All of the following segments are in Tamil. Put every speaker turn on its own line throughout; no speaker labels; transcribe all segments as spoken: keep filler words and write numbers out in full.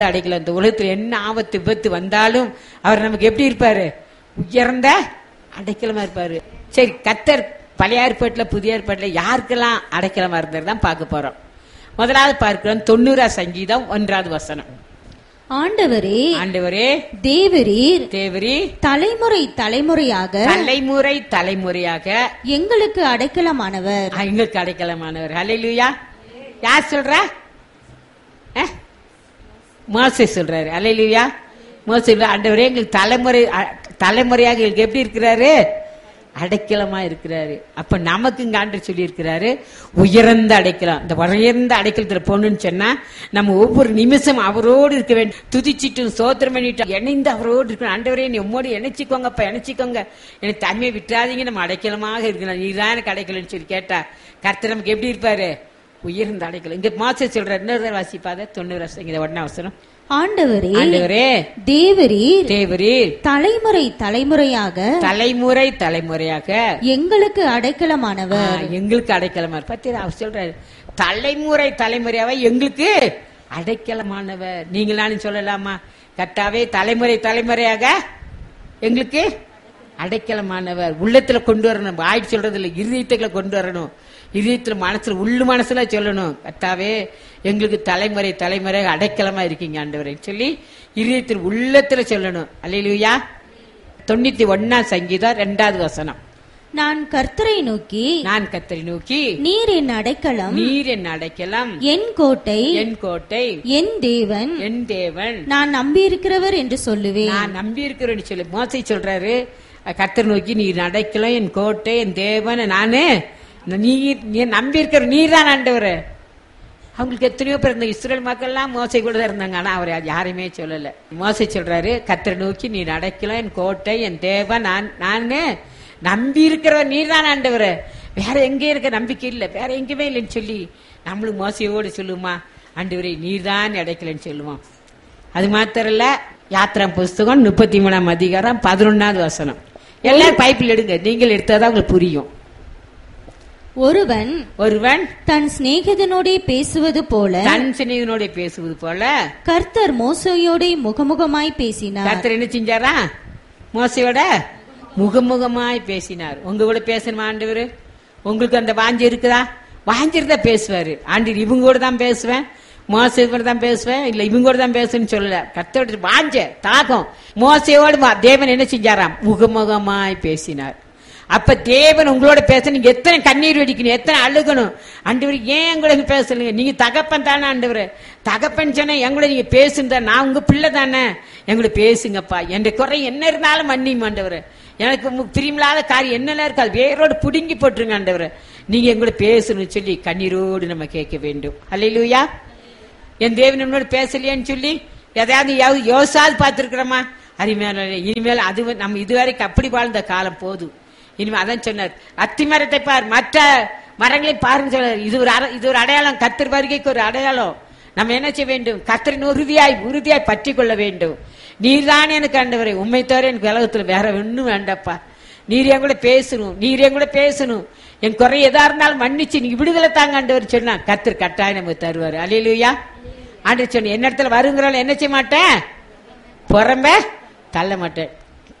அடைக்கல. இந்த உலகத்துல என்ன ஆபத்து விபத்து வந்தாலும் அவர் நமக்கு எப்படி இருப்பாரு? உயர்ந்த அடைக்கலமா இருப்பாரு. சரி, கர்த்தர் பழைய ஏற்பாட்டுல புதிய ஏற்பாட்டுல யாருக்கெல்லாம் அடைக்கலமா இருந்தார் தான் பார்க்க போறோம். முதலாவது பார்க்கிறோம் தொண்ணூறா சங்கீதம் ஒன்றாவது வசனம்.
ஆண்டவரே
ஆண்டவரே
தேவரீர்
தேவரீ
தலைமுறை தலைமுறையாக
தலைமுறை தலைமுறையாக
எங்களுக்கு அடைக்கலமானவர்.
எங்களுக்கு அடைக்கலமானவர். ஹல்லேலூயா. யார் சொல்ற? மோசே சொல்றாரு. ஹல்லேலூயா. மோசே ஆண்டவரே எங்களுக்கு தலைமுறை தலைமுறையாக எங்களுக்கு எப்படி இருக்கிறாரு? அடைக்கலமா இருக்கிறாரு. அப்ப நமக்கு இங்க ஆண்டவர் சொல்லி இருக்கிறாரு உயர்ந்த அடைக்கலாம். இந்த உயர்ந்த அடைக்கலத்துல போகணும்னு சொன்னா நம்ம ஒவ்வொரு நிமிஷம் அவரோடு இருக்க வேண்டும். துதிச்சிட்டு சோத்திரம் பண்ணிட்டு இணைந்து அவரோடு இருக்கணும். ஆண்டவரே நீ உம்மோடு இணைச்சிக்கோங்கப்பா, இணைச்சிக்கோங்க, எனக்கு தனிமையை விட்டுறாதீங்க, நம்ம அடைக்கலமாக இருக்கணும், நீதான் எனக்கு அடைக்கலன்னு சொல்லி கேட்டா கர்த்தர் நமக்கு எப்படி இருப்பாரு? உயர்ந்த அடைக்கலம். இங்க மோசே சொல்றாரு. இன்னொரு வாசிப்பாத தொண்ணூறு வருஷம் ஒன்னா அவசரம்.
ஆண்டவரே
ஆண்டவரே
தேவரீர்
தேவரீர்
தலைமுறை தலைமுறையாக
தலைமுறை தலைமுறையாக
எங்களுக்கு அடைக்கலமானவர்.
எங்களுக்கு அடைக்கலமா பத்தியா அவர் சொல்றாரு. தலைமுறை தலைமுறையாவ எங்களுக்கு அடைக்கலமானவர். நீங்க நானும் சொல்லலாமா? கர்த்தாவே தலைமுறை தலைமுறையாக எங்களுக்கு அடைக்கலமானவர். உள்ளத்துல கொண்டு வரணும். வாய் சொல்றது இல்ல, இருதயத்துல கொண்டு வரணும். இதயத்துல மனசுல உள்ளு மனசுல சொல்லணும். கர்த்தாவே எங்களுக்கு தலைமுறை தலைமுறை அடைக்கலமா இருக்கீங்க ஆண்டவரே சொல்லி இதயத்தில் உள்ளத்துல சொல்லணும். அல்லேலூயா. தொண்ணூத்தி ஒன்னாம் சங்கீதம் இரண்டாவது வசனம்.
நான் கர்த்தரை நோக்கி
நான் கர்த்தரை நோக்கி
நீர் என் அடைக்கலம்,
நீர் என் அடைக்கலம்,
என் கோட்டை,
என் கோட்டை,
என் தேவன்,
என் தேவன்,
நான் நம்பி இருக்கிறவர் என்று சொல்லுவேன்.
நான் நம்பி இருக்கிறேன்னு சொல்லி மோசே சொல்றாரு. கர்த்தரை நோக்கி நீர் அடைக்கலம், என் கோட்டை, என் தேவன், நானு நீ நம்பி இருக்கிற நீர் தான் ஆண்டவர். அவங்களுக்கு எத்தனையோ பேர் இந்த இஸ்ரேல் மக்கள் எல்லாம் மோசை கூட தான் இருந்தாங்க. ஆனா அவர் யாரையுமே சொல்லல. மோசை சொல்றாரு கர்த்தரை நோக்கி நீ அடைக்கலம், என் கோட்டை, என் தேவன், நான் நானு நம்பி இருக்கிறவர் நீர் தான் ஆண்டவர். வேற எங்கே இருக்க நம்பிக்கை இல்லை, வேற எங்கேயுமே இல்லைன்னு சொல்லி நம்மளும் மோசையோடு சொல்லுமா ஆண்டவரே நீர் தான் அடைக்கலன்னு சொல்லுவோம். அது மாத்திரம் இல்ல, யாத்திரா புஸ்தகம் முப்பத்தி மூணாம் அதிகாரம் பதினொன்னாவது வசனம். எல்லாரும் பைப்பில் எடுங்க, நீங்கள் எடுத்தாதான் உங்களுக்கு புரியும்.
ஒருவன்
ஒருவன்
தன் சிநேகிதனோட பேசுவது போல
தன் சிநேகிதனோட பேசுவது போல
கர்த்தர் மோசையோட முகமுகமாய் பேசினார்.
கர்த்தர் என்ன செஞ்சாரா? மோசையோட முகமுகமாய் பேசினார். உங்க கூட பேசணுமா ஆண்டவர்? உங்களுக்கு அந்த வாஞ்சி இருக்குதா? வாஞ்சிருந்தா பேசுவாரு ஆண்டவர். இவங்க கூட தான் பேசுவேன், மோசை கூட தான் பேசுவேன், இல்ல இவங்க கூட தான் பேசுன்னு சொல்லல. கர்த்தரோட வாஞ்ச தாகம். மோசையோடு தேவன் என்ன செஞ்சாராம்? முகமுகமாய் பேசினார். அப்ப தேவன் உங்களோட பேச நீங்க எத்தனை கண்ணீர் வெடிக்கணும், எத்தனை அழுகணும். ஆண்டவர் ஏன் எங்களுக்கு பேசலுங்க? நீங்க தகப்பன் தானே ஆண்டவர். தகப்பன் சொன்ன எங்களை நீங்க பேசுங்க, நான் உங்க பிள்ளை தானே, எங்களை பேசுங்கப்பா. என் குறை என்ன இருந்தாலும் மன்னியும் ஆண்டவர். எனக்கு பிரியமில்லாத காரியம் என்னெல்லாம் இருக்கு அது வேரோடு புடுங்கி போட்டுருங்க ஆண்டவர். நீங்க எங்களோட பேசணும்னு சொல்லி கண்ணீரோடு நம்ம கேட்க வேண்டும். அல்லேலூயா. என் தேவன் நம்மளோட பேசலையான்னு சொல்லி எதையாவது யோசாது பார்த்திருக்கிறோமா? அருமையான இனிமேல் அது நம்ம இதுவரைக்கும் அப்படி வாழ்ந்த காலம் போதும். இனிமே அதான் சொன்னார், அத்தி மரத்தை பார், மற்ற மரங்களை பாருன்னு சொன்னார். இது ஒரு இது ஒரு அடையாளம், கர்த்தர் வருகைக்கு ஒரு அடையாளம். நம்ம என்ன செய்ய வேண்டும்? கர்த்தரின் உறுதியாய் உறுதியாய் பற்றி கொள்ள வேண்டும். நீர் தானே எனக்கு ஆண்டவரே, உண்மை தவிர எனக்கு உலகத்துல வேற ஒன்னும் வேண்டப்பா. நீர் என் கூட பேசணும், நீர் என் கூட பேசணும், என் குறை எதா இருந்தாலும் மன்னிச்சு நீங்க விடுதலை தாங்க ஆண்டவர் சொன்னா கர்த்தர் கட்டாயம் நமக்கு தருவாரு. அல்லேலூயா. ஆண்டவர் சொன்ன என்ன இடத்துல வருங்கிறாலும் என்ன செய்ய மாட்டேன், புறம்ப தள்ள மாட்டேன்.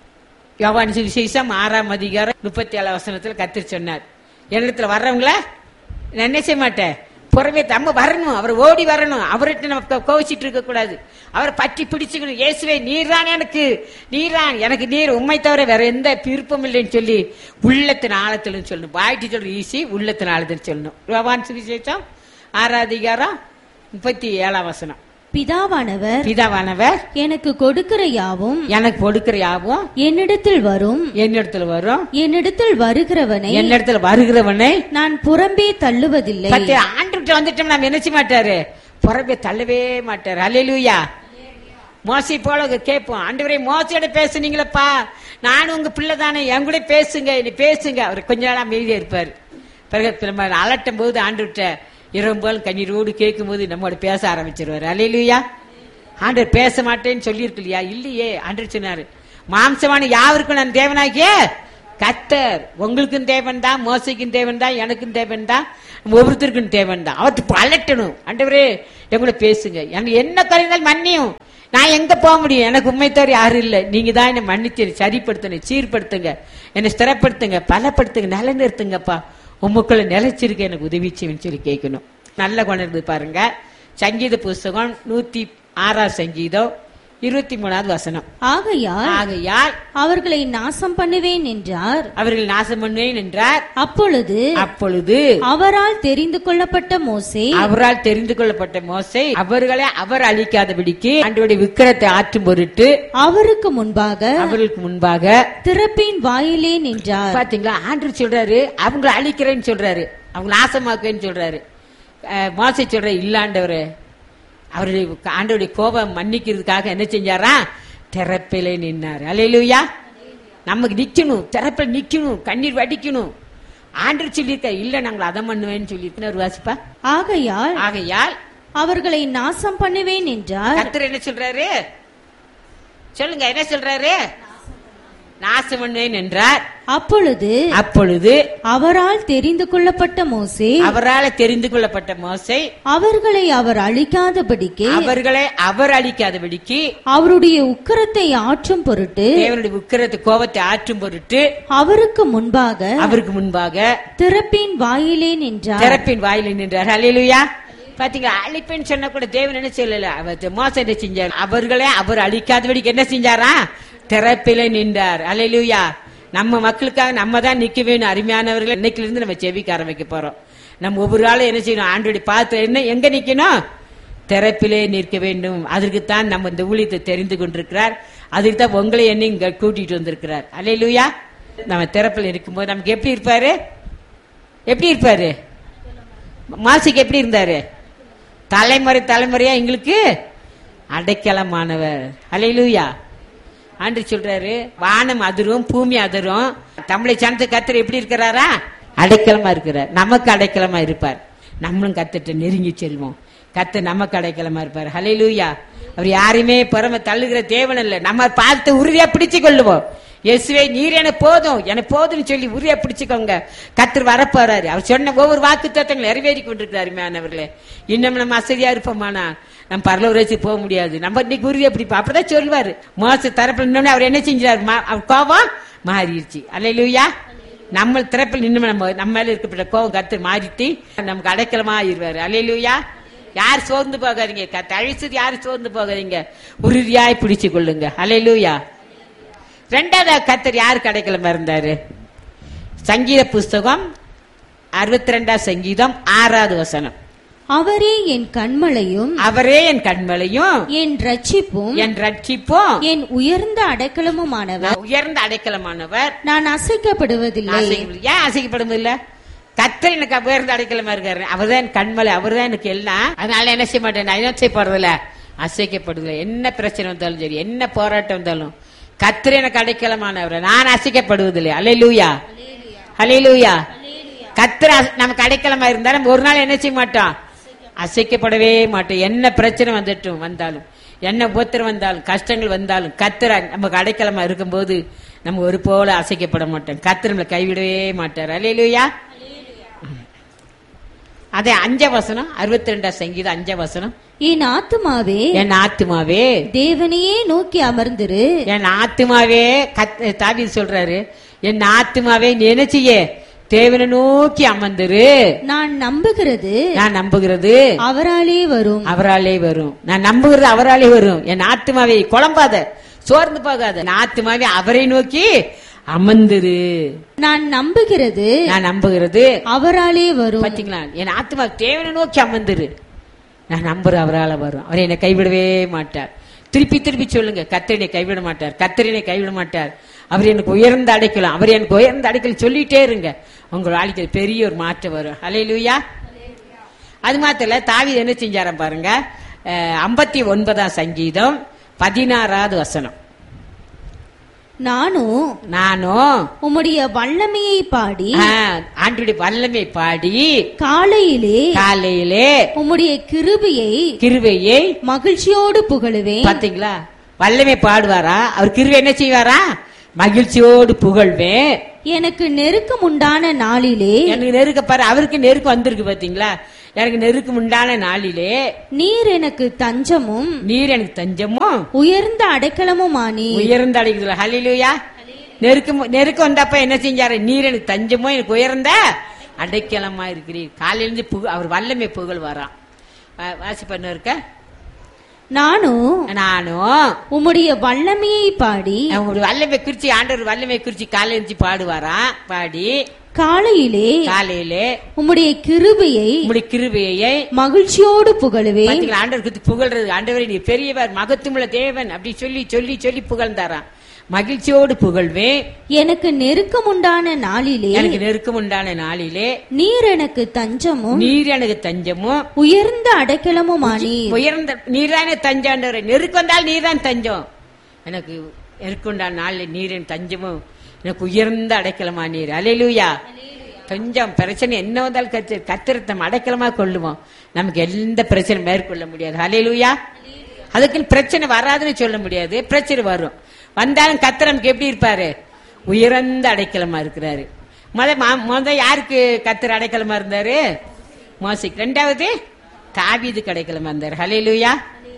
யோவான் சுவிசேஷம் ஆறாம் அதிகாரம் முப்பத்தி ஏழாம் வசனத்துல கர்த்தர் சொன்னார், என்னிடத்துல வர்றவங்கள நான் என்ன செய்ய மாட்டேன், புறமே நம்ம வரணும், அவர் ஓடி வரணும். அவர்கிட்ட நம்ம கோவிச்சிட்டு இருக்க கூடாது, அவரை பற்றி பிடிச்சுக்கணும். இயேசுவே நீர் தான் எனக்கு, நீர் தான் எனக்கு, நீர் உண்மை தவிர வேற எந்த விருப்பம் இல்லைன்னு சொல்லி உள்ளத்தின் ஆழத்துல சொல்லணும். வாய்ட்டு சொல்ற ஈஸி, உள்ளத்தின் ஆழத்தில் சொல்லணும். யோவான் சுவிசேஷம் ஆறாம் அதிகாரம் முப்பத்தி ஏழாம் வசனம்.
பிதாவானவர்
பிதாவானவர்
எனக்கு கொடுக்கிற யாவும்
எனக்கு கொடுக்கிற யாவும்
என்னிடத்தில் வரும்,
என்னிடத்தில் வரும்,
என்னிடத்தில் வருகிறவனை
என்னிடத்தில் வருகிறவனை
நான் புறம்பே தள்ளுவதில்லை.
ஆண்டுகிட்ட வந்துட்டோம் நம்ம என்ன செய்ய மாட்டாரு, புறம்பே தள்ளவே மாட்டாரு. அல்லேலூயா. மோசை போல கேட்போம், ஆண்டவரே மோசையோட பேசுனீங்களப்பா, நானும் உங்க பிள்ளை தானே, என் கூட பேசுங்க, நீ பேசுங்க. அவர் கொஞ்ச நாள் அமைதியா இருப்பாரு. பிறகு அலட்டும் போது ஆண்டுகிட்ட இரவும்போல் கண்ணீரோடு கேட்கும் போது நம்மோட பேச ஆரம்பிச்சிருவாரு. அல்லேலூயா. ஆண்டவர் பேச மாட்டேன்னு சொல்லி இருக்கு இல்லையா? இல்லையே. ஆண்டவர் சொன்னாரு, மாம்சமான யாவருக்கும் நான் தேவனாகிய கர்த்தர் உங்களுக்கும் தேவன் தான், மோசைக்கும் தேவன் தான், எனக்கும் தேவன் தான், ஒவ்வொருத்தருக்கும் தேவன் தான். அவருக்கு அலட்டணும். ஆண்டவரே எங்களை பேசுங்க, எனக்கு என்ன கலைந்தால் மன்னியும், நான் எங்க போக முடியும், எனக்கு உண்மை தவிர யாரும் இல்லை, நீங்க தான் என்னை மன்னிச்சு சரிப்படுத்தணும், சீர்படுத்துங்க, என்னை ஸ்திரப்படுத்துங்க, பலப்படுத்துங்க, நிலைநிறுத்துங்கப்பா, உமக்குள்ள நிலைச்சிருக்க எனக்கு உதவிச்சுன்னு சொல்லி கேட்கணும். நல்ல குணம் இருந்து பாருங்க. சங்கீத புஸ்தகம் நூத்தி ஆறாம் சங்கீதம் இருபத்தி மூணாவது வசனம்.
ஆகையால்
ஆகையால்
அவர்களை நாசம் பண்ணுவேன் என்றார்.
அவர்கள் நாசம் பண்ணுவேன் என்றார்.
அப்பொழுது
அப்பொழுது
அவரால் தெரிந்து கொள்ளப்பட்ட மோசே
அவரால் தெரிந்து கொள்ளப்பட்ட மோசே அவர்களை அவர் அழிக்காதபடிக்கு ஆண்டவருடைய விக்கிரத்தை ஆற்றும் பொருட்டு அவருக்கு முன்பாக அவர்களுக்கு முன்பாக திறப்பின் வாயிலே நின்றார். பாத்தீங்களா, ஆண்டவர் சொல்றாரு அவங்களை அழிக்கிறேன்னு சொல்றாரு, அவங்க நாசமாக்குன்னு சொல்றாரு. மோசே சொல்ற இல்லாண்டவரு அவருடைய ஆண்டவருடைய கோபம் மன்னிக்கிறதுக்காக என்ன செஞ்சாரா, திறப்பிலே நின்னாரு. அல்லேலூயா. நமக்கு நிக்கணும், திறப்பில் நிக்கணும், கண்ணீர் வடிக்கணும். ஆண்டவர் சொல்லியிருக்க இல்ல நாங்கள் அதை பண்ணுவேன்னு சொல்லியிருக்க ஒரு வாசிப்பா.
ஆகையால்
ஆகையால்
அவர்களை நாசம் பண்ணுவேன் என்றார்.
கர்த்தர் என்ன சொல்றாரு சொல்லுங்க, என்ன சொல்றாரு, நாசம் பண்ணுவேன் என்றார்.
அப்பொழுது
அப்பொழுது
அவரால் தெரிந்து கொள்ளப்பட்ட மோசே
அவரால் தெரிந்து கொள்ளப்பட்ட மோசே
அவர்களை அவர் அழிக்காதபடிக்கு
அவர்களை அவர் அழிக்காதபடிக்கு
அவருடைய உக்கிரத்தை ஆற்றும் பொருட்டு
தேவனுடைய உக்கிரத்தை கோபத்தை ஆற்றும் பொருட்டு
அவருக்கு முன்பாக
அவருக்கு முன்பாக
திறப்பின் வாயிலே நின்றார்.
திறப்பின் வாயிலே நின்றார். அல்லேலூயா. பாத்தீங்களா, அழிப்பேன்னு சொன்ன கூட தேவன் என்ன சொல்லல, அவர் மோசம் என்ன செஞ்சார், அவர்களை அவர் அழிக்காதபடிக்கு என்ன செஞ்சாரா, திறப்பிலே நின்றார். அல்லேலூயா. நம்ம மக்களுக்காக நம்ம தான் நிக்க வேணும். அருமையானவர்கள், இன்னைக்குல இருந்து நம்ம செவிக்க ஆரம்பிக்க போறோம். நம்ம ஒவ்வொரு ஆளும் என்ன செய்யணும், ஆண்டோடைய பாத்திரம் என்ன எங்க நிக்கணும், திறப்பிலே நிற்க வேண்டும். அதற்குத்தான் நம்ம இந்த ஊழியத்தை தெரிந்து கொண்டிருக்கிறார். அதுக்கு தான் உங்களை என்ன இங்க கூட்டிட்டு வந்திருக்கிறார். அல்லேலூயா. நம்ம திறப்பில் இருக்கும்போது நமக்கு எப்படி இருப்பாரு, எப்படி இருப்பாரு, மாசிக்கு எப்படி இருந்தாரு, தலைமுறை தலைமுறையா எங்களுக்கு அடைக்கலமானவர். அல்லேலூயா. ஆண்டு சொல்றாரு, வானம் அதிரும் பூமி அதிரும், தமிழை சார்ந்த கர்த்தர் எப்படி இருக்கிறாரா, அடைக்கலமா இருக்கிறார். நமக்கு அடைக்கலமா இருப்பார். நம்மளும் கர்த்தர்ட்ட நெருங்கி செல்வோம். கர்த்தர் நமக்கு அடைக்கலமா இருப்பார். ஹல்லேலூயா. அவர் யாருமே பரம தள்ளுகிற தேவன் இல்ல. நம்ம பார்த்து உறுதியா பிடிச்சு கொள்ளுவோம். இயேசுவே நீர் எனக்கு போதும், எனக்கு போதும்னு சொல்லி உறுதியா பிடிச்சுக்கோங்க. கர்த்தர் வரப்போறாரு. அவர் சொன்ன ஒவ்வொரு வாக்கு தத்தங்களை நிறைவேறி கொண்டிருக்கிறாரு. மேனவர்களே, இன்னும் நம்ம அசதியா இருப்போமானா நம்ம பரலோக ராஜ்யத்துக்கு போக முடியாது. நம்ம இன்னைக்கு உறுதியா பிடிப்போம். அப்பதான் சொல்வாரு, மோச தரப்பில் நின்று அவர் என்ன செஞ்சாரு, அவர் கோபம் மாறிடுச்சு. அல்லேலூயா. நம்ம திறப்பில் நின்று நம்ம நம்ம மேல இருக்கப்பட்ட கோபம் கர்த்தர் மாறிட்டு நமக்கு அடைக்கலமா ஆயிருவாரு. அல்லேலூயா. யார் சோர்ந்து போகாதீங்க, தழிச்சது யாரும் சோர்ந்து போகாதீங்க, உறுதியாய் பிடிச்சு கொள்ளுங்க. அல்லேலூயா. ரெண்டாவது கர்த்தர் யாருக்கு அடைக்கலமா இருந்தாரு, சங்கீத புஸ்தகம் அறுபத்தி ரெண்டாம் சங்கீதம் ஆறாவது வசனம்.
அவரே என் கண்மலையும்
அவரே என் கண்மலையும்
என் ரட்சிப்பும்
என் ரட்சிப்பும்
என் உயர்ந்த அடைக்கலமுமானவர்.
உயர்ந்த அடைக்கலமானவர்,
நான் அசைக்கப்படுவதில்லை.
ஏன் அசைக்கப்படுவதில்லை? கர்த்தர் எனக்கு உயர்ந்த அடைக்கலமா இருக்காரு. அவர்தான் என் கண்மலை, அவர்தான் எனக்கு எல்லாம். அதனால என்ன செய்ய மாட்டேன், நான் என்ன செய்ய போறதில்ல, அசைக்கப்படுவதில்லை. என்ன பிரச்சனை வந்தாலும் சரி, என்ன போராட்டம் வந்தாலும் கர்த்தர் எனக்கு அடைக்கலமானவர், நான் அசைக்கப்படுவதில்லை. அல்லேலூயா. அல்லேலூயா. கர்த்தர் நமக்கு அடைக்கலமா இருந்தா நம்ம ஒரு நாள் என்ன செய்ய மாட்டோம், அசைக்கப்படவே மாட்டோம். என்ன பிரச்சனை வந்துட்டும் வந்தாலும், என்ன உபத்திரம் வந்தாலும், கஷ்டங்கள் வந்தாலும், கர்த்தர் நமக்கு அடைக்கலமா இருக்கும்போது நம்ம ஒரு போல அசைக்கப்பட மாட்டோம். கர்த்தர் நம்மளை கைவிடவே மாட்டார். அல்லேலூயா. அதே அஞ்ச வசனம், அறுபத்தி ரெண்டாம் சங்கீதம் அஞ்ச வசனம்.
என் ஆத்துமாவே
என் ஆத்துமாவே
தேவனையே நோக்கி அமர்ந்திரு.
என் ஆத்துமாவே, தாவீது சொல்றாரு, என் ஆத்துமாவே நீ என்ன செய்ய, தேவனை நோக்கி அமர்ந்திரு.
நான் நம்புகிறது
நான் நம்புகிறது
அவராலே வரும்.
அவராலே வரும். நான் நம்புகிறது அவராலே வரும். என் ஆத்துமாவே குழம்பாத, சோர்ந்து போகாத. என் ஆத்துமாவே அவரை நோக்கி அமர்ந்திரு.
நான் நம்புகிறது
நான் நம்புகிறது
அவராலே வரும்.
பாத்தீங்களா, என் ஆத்துமா தேவனை நோக்கி அமர்ந்திரு. நான் நம்புறேன் அவரால வரும். அவர் என்னை கைவிடவே மாட்டார். திருப்பி திருப்பி சொல்லுங்க, கர்த்தர் கைவிட மாட்டார், கர்த்தர் கைவிட மாட்டார். அவர் எனக்கு உயர்ந்த அடைக்கலாம், அவர் எனக்கு உயர்ந்த அடைக்கல் சொல்லிட்டே இருங்க. உங்கள் வாழ்க்கை பெரிய ஒரு மாற்றம் வரும். அல்லேலூயா. அது மாத்திர தாவீது என்ன செஞ்சாராம் பாருங்க, ஐம்பத்தி ஒன்பதாம் சங்கீதம் பதினாறாவது வசனம்.
நானும்
நானும்
உம்முடைய வல்லமையை பாடி,
ஆண்டுடைய வல்லமை பாடி,
காலையிலே
காலையிலே
உம்முடைய கிருபையை
கிருபையை
மகிழ்ச்சியோடு புகழுவேன்.
பாத்தீங்களா, வல்லமை பாடுவாரா, அவர் கிருபை என்ன செய்வாரா, மகிழ்ச்சியோடு புகழ்வேன்.
எனக்கு நெருக்கம் உண்டான நாளிலே
எனக்கு நெருக்க பாரு, அவருக்கு நெருக்கம் வந்திருக்கு பாத்தீங்களா? எனக்கு நெருக்கம் உண்டான நாளிலே
நீர் எனக்கு தஞ்சமும்
நீர் எனக்கு தஞ்சமும்
உயர்ந்த அடைக்கலமுமானி.
உயர்ந்த அடைக்கல. ஹல்லேலூயா. நெருக்கம் நெருக்கம் வந்தப்ப என்ன செஞ்சாரு? நீர் எனக்கு தஞ்சமும் எனக்கு உயர்ந்த அடைக்கலமா இருக்கிறீர். காலையிலிருந்து புக அவர் வல்லமை புகழ் வரான். வாசி பண்ண இருக்க.
நானும்
நானும்
உம்முடைய வல்லமையை பாடி
அவங்களுடைய வல்லமை குறிச்சி ஆண்டவர் வல்லமை குறிச்சி காலையில இருந்து பாடுவாராம். பாடி
காலையிலே
காலையிலே
உம்முடைய கிருபையை
உம்முடைய கிருபையை
மகிழ்ச்சியோடு புகழுவேன்.
ஆண்டவர் குறித்து புகழ்றது, ஆண்டவரை நீ பெரியவர் மகத்துவமுள்ள தேவன் அப்படி சொல்லி சொல்லி சொல்லி புகழ்ந்தாராம். மகிழ்ச்சியோடு புகழ்வேன்.
எனக்கு நெருக்கம் உண்டான நாளிலே
எனக்கு நெருக்கம் உண்டான நாளிலே
நீர் எனக்கு தஞ்சமும்
நீர் எனக்கு தஞ்சமும்
உயர்ந்த அடைக்கலமுமானி.
உயர்ந்த நீர்தானே தஞ்சாண்டவரை. நெருக்கம் வந்தால் நீர்தான் தஞ்சம். எனக்கு நெருக்கம் உண்டான நாளில் நீர் என் தஞ்சமும் எனக்கு உயர்ந்த அடைக்கலமா நீர். அல்லேலூயா. தஞ்சம் பிரச்சனை என்ன வந்தாலும் கத்து கத்திரத்தம் அடைக்கலமா கொள்ளுவோம். நமக்கு எந்த பிரச்சனை மேற்கொள்ள முடியாது. அல்லேலூயா. அதுக்குன்னு பிரச்சனை வராதுன்னு சொல்ல முடியாது. பிரச்சனை வரும். வந்தாலும் கர்த்தர் நமக்கு எப்படி இருப்பாரு? உயர்ந்த அடைக்கலமா இருக்கிறாரு. முத முத யாருக்கு கர்த்தர் அடைக்கலமா இருந்தாரு? மோசேக்கு. ரெண்டாவது தாவீதுக்கு அடைக்கலமா இருந்தாரு. ஹல்லேலூயா.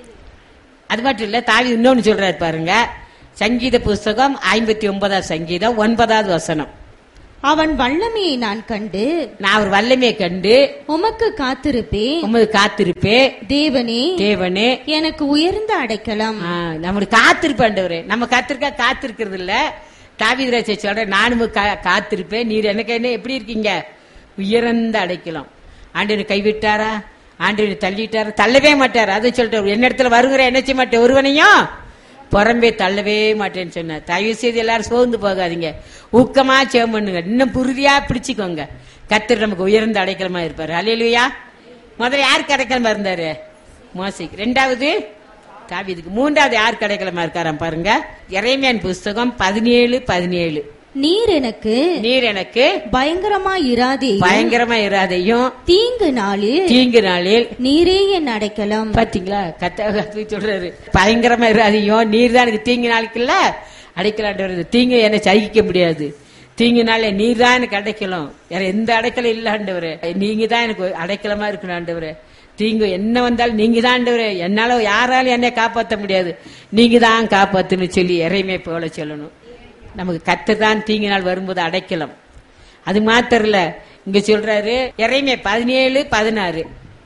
அது மட்டும் இல்ல, தாவீது இன்னொன்னு சொல்றாரு பாருங்க. சங்கீத புஸ்தகம் ஐம்பத்தி ஒன்பதாவது சங்கீதம் ஒன்பதாவது வசனம்.
அவன் வல்லமையை நான் கண்டு
நான் ஒரு வல்லமையை கண்டு
உமக்கு காத்திருப்பேன்.
உமக்கு காத்திருப்பேன். தேவனே
தேவனே எனக்கு உயர்ந்த அடைக்கலம்.
நம்மளுக்கு காத்திருப்பாண்டவரே. நம்ம காத்திருக்கா காத்திருக்கிறது இல்ல. தாவீது ராஜா சொல்ற, நானும் காத்திருப்பேன். நீர் எனக்கு என்ன எப்படி இருக்கீங்க? உயர்ந்த அடைக்கலாம். ஆண்டவனை கைவிட்டாரா? ஆண்டவனை தள்ளிட்டாரா? தள்ளவே மாட்டாரா? அதை சொல்லிட்டு என்ன இடத்துல வருகிற என்ன செய்ய மாட்டேன், ஒருவனையும் புறம்பே தள்ளவே மாட்டேன்னு சொன்னார். தயவு செய்து எல்லாரும் சோர்ந்து போகாதீங்க. ஊக்கமா சேம் பண்ணுங்க. இன்னும் புரிதியா பிடிச்சுக்கோங்க. கர்த்தர் நமக்கு உயர்ந்த அடைக்கலமா இருப்பாரு. அல்லேலூயா. முதல்ல யாருக்கு அடைக்கலமா இருந்தாரு? மோசேக்கு. ரெண்டாவது தாவீதுக்கு. மூன்றாவது யாருக்கு அடைக்கலமா இருக்காராம் பாருங்க. எரேமியாவின் புஸ்தகம் பதினேழு பதினேழு. நீர் எனக்கு நீர் எனக்கு
பயங்கரமா இராதே
பயங்கரமா இராதையும்
தீங்கு நாளில்
தீங்கு நாளில்
நீரே என் அடைக்கலம்.
பாத்தீங்களா? கத்த சொல்றாரு, பயங்கரமா இராதையும் நீர் தான் எனக்கு தீங்கு நாளுக்கு இல்ல அடைக்கலாண்டு. தீங்கு என்ன சகிக்க முடியாது. தீங்கு நாளே நீர் தான் எனக்கு அடைக்கலம். வேற எந்த அடைக்கலம் இல்ல ஆண்டவரே. நீங்க தான் எனக்கு அடைக்கலமா இருக்கணும் ஆண்டவரே. தீங்கு என்ன வந்தாலும் நீங்க தான் ஆண்டவரே. என்னால யாராலும் என்னை காப்பாற்ற முடியாது, நீங்க தான் காப்பாத்துன்னு சொல்லி எரைமே போல சொல்லணும். நமக்கு கர்த்தர் தான் தீங்கு நாள் வரும்போது அடைக்கலாம். அது மாத்திரம் இல்ல, இங்க சொல்றாரு எரேமியா பதினேழு பதினாறு.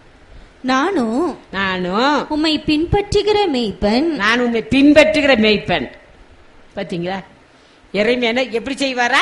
நானும்
நானும்
உம்மை பின்பற்றுகிற மேய்ப்பன்
நான் உண்மை பின்பற்றுகிற மேய்ப்பன். பாத்தீங்களா? எரேமியா எப்படி செய்வாரா?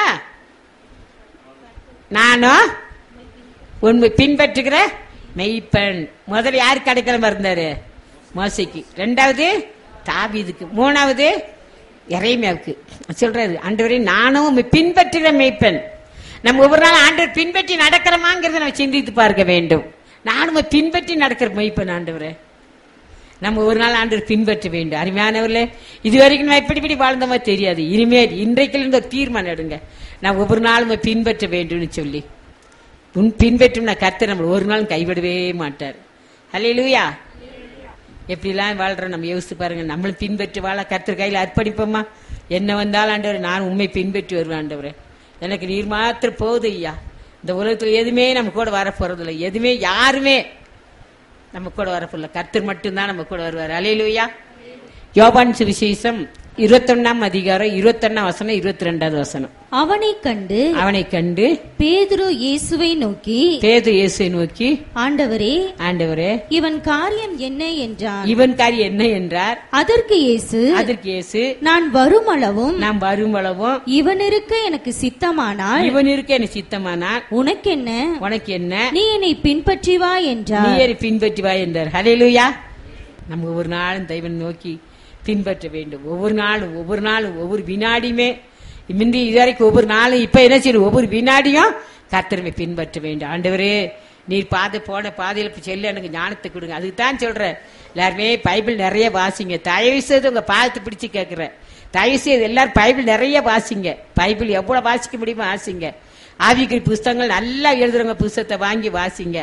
நானும் உண்மை பின்பற்றுகிற மெய்ப்பன். முதல்ல யாருக்கு அடைக்கலமா இருந்தாரு? மோசேக்கு. ரெண்டாவது தாவீதுக்கு. மூணாவது எரேமியாவுக்கு. சொல்றாரு, ஆண்டவரே நானும் பின்பற்றுகிற மேய்ப்பன். நம்ம ஒவ்வொரு நாள் ஆண்டவர் பின்பற்றி நடக்கிறோமாங்கிறத நம்ம சிந்தித்து பார்க்க வேண்டும். நானும் பின்பற்றி நடக்கிற மேய்ப்பன் ஆண்டவரே. நம்ம ஒரு நாள் ஆண்டவர் பின்பற்ற வேண்டும். அருமையானவர்களே, இதுவரைக்கும் நம்ம எப்படி இப்படி வாழ்ந்தோமா தெரியாது. இனிமேல் இன்றைக்கு இருந்து ஒரு தீர்மானம் எடுங்க. நான் ஒவ்வொரு நாளும் பின்பற்ற வேண்டும்னு சொல்லி பின்பற்றும் கர்த்தர் நம்ம ஒரு நாள் கைவிடவே மாட்டார். அல்லேலூயா. எப்படிலாம் வாழ்றோம் நம்ம யோசித்து பாருங்க. நம்மளும் பின்பற்றி வாழ கர்த்தர் கையில் அர்ப்பணிப்போமா? என்ன வந்தாலும் ஆண்டவரை நான் உண்மை பின்பற்றி வருவேன். ஆண்டவரை எனக்கு நீர் மாத்திரம் போகுது ஐயா. இந்த உலகத்துல எதுவுமே நம்ம கூட வர போறதில்லை. எதுவுமே யாருமே நம்ம கூட வரப்போல. கர்த்தர் மட்டும்தான் நம்ம கூட வருவார். அல்லேலூயா. யோவான் சுவிசேஷம் இருபத்தொன்னாம் அதிகாரம் இருபத்தொன்னாம் வசனம் இருபத்தி ரெண்டாவது வசனம்.
அவனை கண்டு
அவனை கண்டு
பேதுரு இயேசுவை நோக்கி
பேதுரு இயேசுவை நோக்கி
ஆண்டவரே
ஆண்டவரே
இவன் காரியம் என்ன என்றார்.
இவன் காரியம் என்ன என்றார்.
அதற்கு இயேசு
அதற்கு இயேசு
நான் வருமளவும்
நான் வருமளவும்
இவன் இருக்க எனக்கு சித்தமானால்
இவன் இருக்க எனக்கு சித்தமானால்
உனக்கு என்ன
உனக்கு என்ன
நீ என்னை பின்பற்றி வா என்றார்.
நீ என்னை பின்பற்றி வா என்றார். ஹல்லேலூயா. நம்ம ஒவ்வொரு நாளும் தெய்வன் நோக்கி பின்பற்ற வேண்டும். ஒவ்வொரு நாளும் ஒவ்வொரு நாளும் ஒவ்வொரு வினாடியுமே முந்தி இதுவரைக்கும் ஒவ்வொரு நாளும் இப்ப என்ன செய்யும், ஒவ்வொரு வினாடியும் கர்த்தரை பின்பற்ற வேண்டும். ஆண்டவரே நீர் பாதை போன பாதையில செல்ல எனக்கு ஞானத்தை கொடுங்க. அதுக்கு தான் சொல்றேன், எல்லாருமே பைபிள் நிறைய வாசிங்க. தயவு செய்து உங்க பாதத்தை பிடிச்சு கேட்கிறேன். தயவு செய்து எல்லாரும் பைபிள் நிறைய வாசிங்க. பைபிள் எவ்வளவு வாசிக்க முடியுமோ வாசிங்க. ஆவிக்குரிய புஸ்தகங்கள் நல்லா எழுதுறவங்க புஸ்தகத்தை வாங்கி வாசிங்க.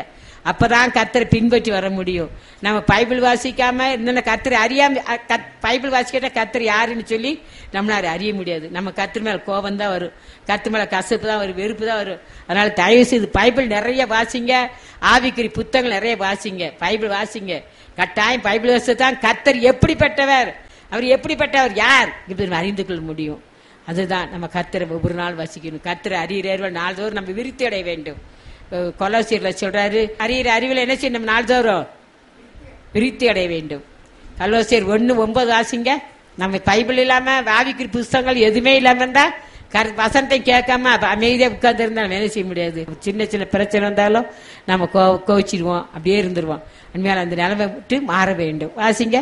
அப்பதான் கர்த்தரை பின்பற்றி வர முடியும். நம்ம பைபிள் வாசிக்காம இந்த கர்த்தரை அறியாம பைபிள் வாசிக்கிட்ட கர்த்தர் யாருன்னு சொல்லி நம்மளால அறிய முடியாது. நம்ம கர்த்தர் மேல கோபம் தான் வரும், கர்த்தர் மேல கசப்பு தான் வரும், வெறுப்பு தான் வரும். அதனால தயவு செய்து பைபிள் நிறைய வாசிங்க, ஆவிக்குறி புத்தகங்கள் நிறைய வாசிங்க, பைபிள் வாசிங்க. கட்டாயம் பைபிள் வாசித்தான் கர்த்தர் எப்படிப்பட்டவர், அவர் எப்படிப்பட்டவர், யார் இப்படி அறிந்து கொள்ள முடியும். அதுதான் நம்ம கர்த்தரை ஒவ்வொரு நாள் வாசிக்கணும். கர்த்தரை அறிகிறவர்கள் நாள்தோறும் நம்ம விருத்தி அடைய வேண்டும். கொலோசியர்ல சொல்றாரு, அறிகிற அறிவில் என்ன செய்யணும், நம்ம நாள்தோறும் விருத்தி அடைய வேண்டும். கொலோசியர் ஒன்னு ஒன்பது வாசிங்க. நம்ம பைபிள் இல்லாம ஆவிக்குரிய புஸ்தகங்கள் எதுவுமே இல்லாம இருந்தா வசனத்தை கேட்காம அமைதியா உட்கார்ந்து இருந்தா வேலை செய்ய முடியாது. சின்ன சின்ன பிரச்சனை வந்தாலும் நம்ம கோ கோச்சிடுவோம் அப்படியே இருந்துருவோம். உண்மையால அந்த நிலைமை விட்டு மாற வேண்டும். வாசிங்க.